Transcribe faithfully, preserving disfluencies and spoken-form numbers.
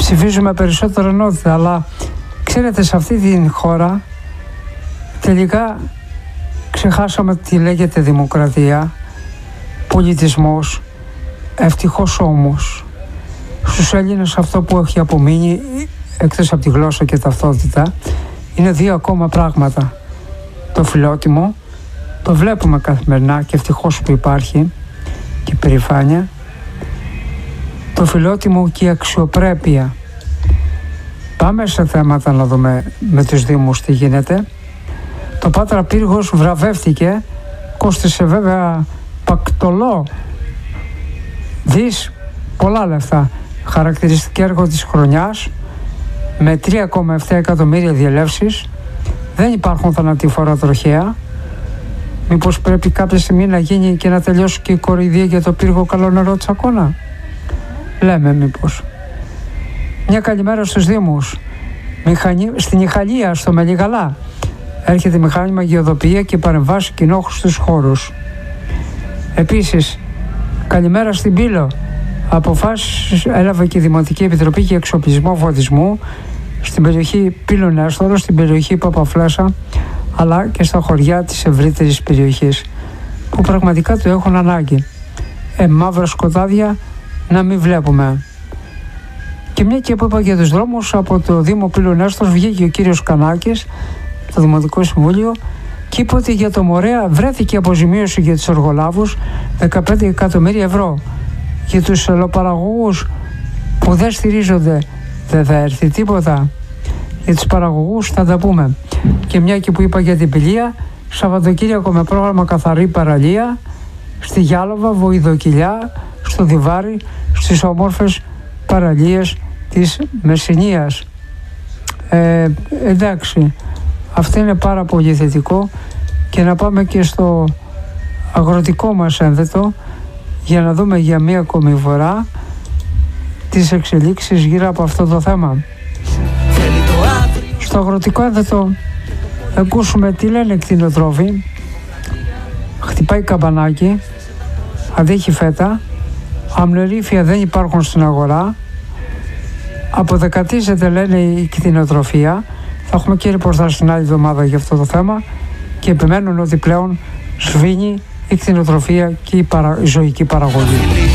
ψηφίζουμε περισσότερο ενότητα, αλλά ξέρετε, σε αυτή την χώρα τελικά ξεχάσαμε τι λέγεται δημοκρατία, πολιτισμός. Ευτυχώς όμως στους Έλληνες αυτό που έχει απομείνει, εκτός από τη γλώσσα και ταυτότητα, είναι δύο ακόμα πράγματα. Το φιλότιμο, το βλέπουμε καθημερινά και ευτυχώς που υπάρχει, και η περηφάνεια. Το φιλότιμο και η αξιοπρέπεια. Πάμε σε θέματα να δούμε με τους Δήμους τι γίνεται. Το Πάτρα Πύργος βραβεύτηκε, κόστησε βέβαια πακτολό δις, πολλά λεφτά. Χαρακτηριστικό έργο της χρονιάς με τρία κόμμα επτά εκατομμύρια διελεύσεις. Δεν υπάρχουν θανατηφόρα τροχαία. Μήπως πρέπει κάποια στιγμή να γίνει και να τελειώσει και η κοροϊδία για το πύργο Καλό Νερό Τσακώνα? Λέμε μήπως. Μια καλημέρα στους Δήμους. Μηχανή... Στην Ιχαλία, στο Μελιγαλά, έρχεται μηχάνημα γεωδοποιία και παρεμβάσει κοινόχρηστους χώρους. Επίσης, καλημέρα στην Πύλο. Αποφάσεις έλαβε και η Δημοτική Επιτροπή για εξοπλισμό φωτισμού στην περιοχή Πύλου Νέστορο, στην περιοχή Παπαφλέσσα, αλλά και στα χωριά της ευρύτερης περιοχής, που πραγματικά το έχουν ανάγκη. Ε, μαύρα σκοτάδια να μην βλέπουμε. Και μια και που είπα για τους δρόμους, από το Δήμο Πύλου Νέστορος βγήκε ο κύριος Κανάκης, το Δημοτικό Συμβούλιο, και είπε ότι για το Μορέα βρέθηκε αποζημίωση για τους εργολάβους δεκαπέντε εκατομμύρια ευρώ. Για τους ελαιοπαραγωγούς που δεν στηρίζονται δεν θα έρθει τίποτα. Για τους παραγωγούς θα τα πούμε. Και μια και που είπα για την Πηλία, Σαββατοκύριακο με πρόγραμμα Καθαρή Παραλία στη Γιάλοβα, Βοηδοκυλιά, στο Διβάρι, στις όμορφες παραλίες της Μεσσηνίας. Ε, εντάξει, αυτό είναι πάρα πολύ θετικό. Και να πάμε και στο αγροτικό μας ένδετο για να δούμε για μία ακόμη φορά τις εξελίξεις γύρω από αυτό το θέμα. Στο αγροτικό ένδετο ακούσουμε τι λένε οι κτηνοτρόφοι. Χτυπάει καμπανάκι, αντέχει φέτα, αμνερήφια δεν υπάρχουν στην αγορά, αποδεκατίζεται λένε η κτηνοτροφία. Θα έχουμε και ρεπορτάζ την άλλη εβδομάδα για αυτό το θέμα και επιμένουν ότι πλέον σβήνει η κτηνοτροφία και η, παρα... η ζωική παραγωγή.